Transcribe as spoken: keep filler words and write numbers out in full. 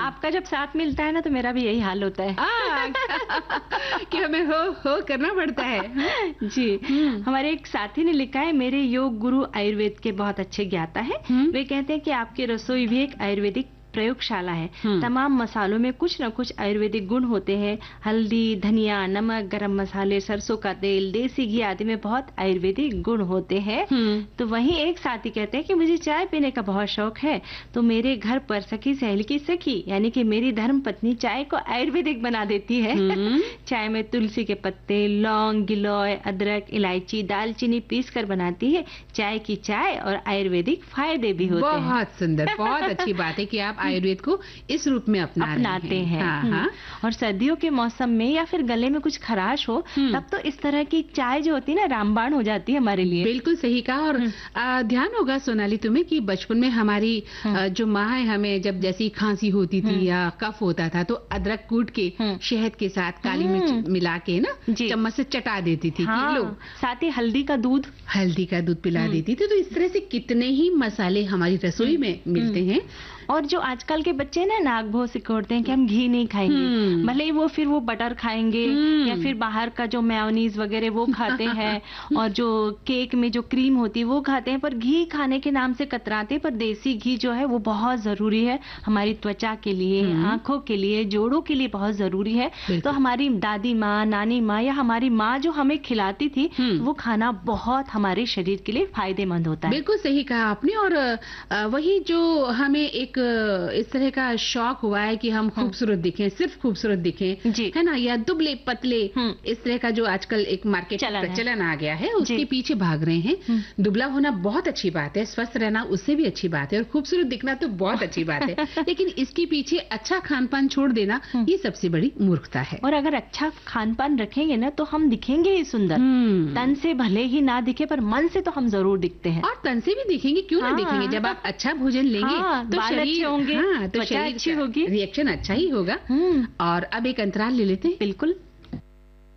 आपका जब साथ मिलता है ना तो मेरा भी यही हाल होता है। आ, कि हमें हो हो करना पड़ता है। जी, हमारे एक साथी ने लिखा है, मेरे योग गुरु आयुर्वेद के बहुत अच्छे ज्ञाता है। वे कहते हैं कि आपकी रसोई भी एक आयुर्वेदिक प्रयोगशाला है। तमाम मसालों में कुछ न कुछ आयुर्वेदिक गुण होते हैं। हल्दी, धनिया, नमक, गरम मसाले, सरसों का तेल, देसी घी आदि में बहुत आयुर्वेदिक गुण होते हैं। तो वहीं एक साथी कहते हैं कि मुझे चाय पीने का बहुत शौक है, तो मेरे घर पर सखी सहेली की सखी यानी कि मेरी धर्म पत्नी चाय को आयुर्वेदिक बना देती है। चाय में तुलसी के पत्ते, लौंग, गिलोय, अदरक, इलायची, दालचीनी पीस कर बनाती है। चाय की चाय और आयुर्वेदिक फायदे भी होते हैं। बहुत सुंदर, बहुत अच्छी बात है कि आप आयुर्वेद को इस रूप में अपना अपनाते हैं, हैं। हाँ, हाँ। और सर्दियों के मौसम में या फिर गले में कुछ खराश हो तब तो इस तरह की चाय जो होती है ना रामबाण हो जाती है हमारे लिए। बिल्कुल सही कहा। और आ, ध्यान होगा सोनाली तुम्हें कि बचपन में हमारी आ, जो माँ है हमें जब जैसी खांसी होती थी या कफ होता था तो अदरक कूट के शहद के साथ काली मिर्च मिला के ना चम्मच से चटा देती थी। हाँ, लो। साथ ही हल्दी का दूध हल्दी का दूध पिला देती थी। तो इस तरह से कितने ही मसाले हमारी रसोई में मिलते हैं। और जो आजकल के बच्चे ना नाक भों सिकोड़ते हैं कि हम घी नहीं खाएंगे, भले ही वो फिर वो बटर खाएंगे या फिर बाहर का जो मेयोनीज वगैरह वो खाते हैं और जो केक में जो क्रीम होती है वो खाते हैं, पर घी खाने के नाम से कतराते हैं। पर देसी घी जो है वो बहुत जरूरी है हमारी त्वचा के लिए, आंखों के लिए, जोड़ों के लिए बहुत जरूरी है। तो हमारी दादी माँ, नानी माँ या हमारी माँ जो हमें खिलाती थी वो खाना बहुत हमारे शरीर के लिए फायदेमंद होता है। बिल्कुल सही कहा आपने। और वही जो हमें एक इस तरह का शौक हुआ है कि हम खूबसूरत दिखें, सिर्फ खूबसूरत दिखें, है ना, या दुबले पतले, इस तरह का जो आजकल एक मार्केट का चलन आ गया है उसके पीछे भाग रहे हैं। दुबला होना बहुत अच्छी बात है, स्वस्थ रहना उससे भी अच्छी बात है और खूबसूरत दिखना तो बहुत अच्छी बात है, लेकिन इसके पीछे अच्छा खान पान छोड़ देना ये सबसे बड़ी मूर्खता है। और अगर अच्छा खान पान रखेंगे ना तो हम दिखेंगे ही सुंदर। तन से भले ही ना दिखे पर मन से तो हम जरूर दिखते हैं। और तन से भी दिखेंगे, क्यों ना दिखेंगे। जब आप अच्छा भोजन लेंगे तो शरीर होंगे, हाँ, तो शरीर अच्छी होगी, रिएक्शन अच्छा ही होगा। और अब एक अंतराल ले लेते हैं। बिल्कुल।